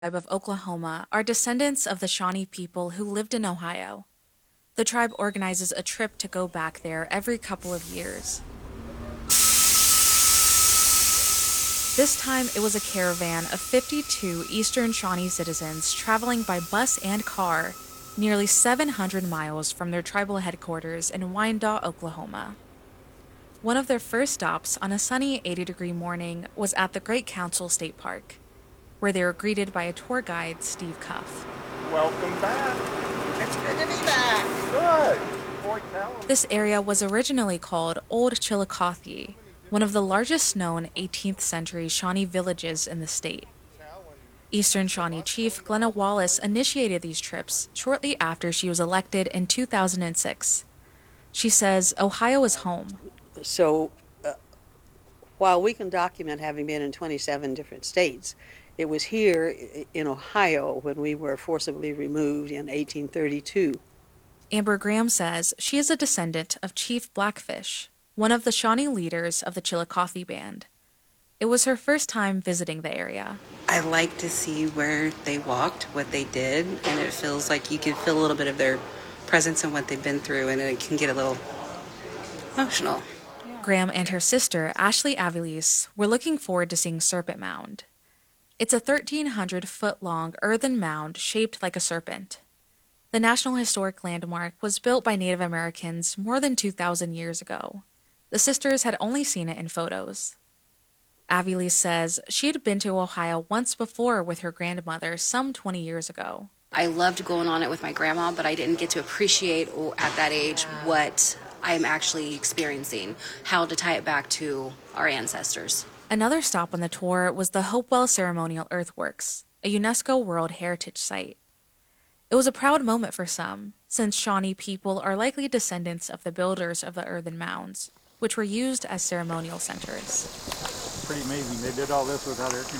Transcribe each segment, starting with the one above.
Tribe of Oklahoma are descendants of the Shawnee people who lived in Ohio. The tribe organizes a trip to go back there every couple of years. This time, it was a caravan of 52 Eastern Shawnee citizens traveling by bus and car nearly 700 miles from their tribal headquarters in Wyandotte, Oklahoma. One of their first stops on a sunny 80-degree morning was at the Great Council State Park, where they were greeted by a tour guide, Steve Cuff. Welcome back. It's good to be back. Good. Boy, tell 'em. This area was originally called Old Chillicothe, one of the largest known 18th century Shawnee villages in the state. Eastern Shawnee Chief Glenna Wallace initiated these trips shortly after she was elected in 2006. She says Ohio is home. So while we can document having been in 27 different states, it was here in Ohio when we were forcibly removed in 1832. Amber Graham says she is a descendant of Chief Blackfish, one of the Shawnee leaders of the Chillicothe Band. It was her first time visiting the area. I like to see where they walked, what they did, and it feels like you can feel a little bit of their presence and what they've been through, and it can get a little emotional. Graham and her sister, Ashley Aviles, were looking forward to seeing Serpent Mound. It's a 1,300-foot-long earthen mound shaped like a serpent. The National Historic Landmark was built by Native Americans more than 2,000 years ago. The sisters had only seen it in photos. Aviles says she had been to Ohio once before with her grandmother some 20 years ago. I loved going on it with my grandma, but I didn't get to appreciate at that age what I'm actually experiencing, how to tie it back to our ancestors. Another stop on the tour was the Hopewell Ceremonial Earthworks, a UNESCO World Heritage Site. It was a proud moment for some, since Shawnee people are likely descendants of the builders of the earthen mounds, which were used as ceremonial centers. Pretty amazing. They did all this without air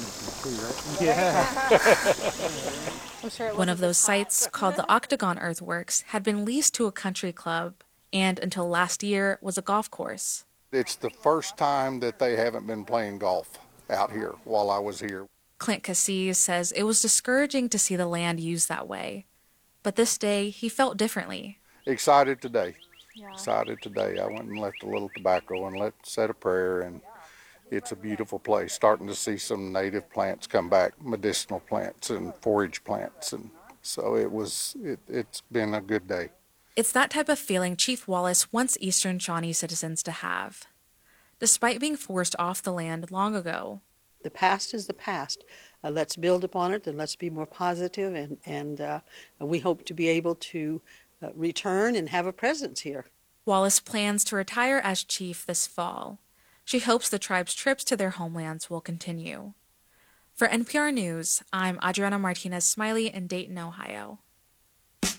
conditioning too, right? Yeah. One of those sites, called the Octagon Earthworks, had been leased to a country club and, until last year, was a golf course. It's the first time that they haven't been playing golf out here while I was here. Clint Cassis says it was discouraging to see the land used that way. But this day, he felt differently. Excited today. Yeah. Excited today. I went and left a little tobacco and said a prayer, and it's a beautiful place. Starting to see some native plants come back, medicinal plants and forage plants, and so it's been a good day. It's that type of feeling Chief Wallace wants Eastern Shawnee citizens to have. Despite being forced off the land long ago, The past is the past. Let's build upon it and let's be more positive, and we hope to be able to return and have a presence here. Wallace plans to retire as chief this fall. She hopes the tribe's trips to their homelands will continue. For NPR News, I'm Adriana Martinez Smiley in Dayton, Ohio.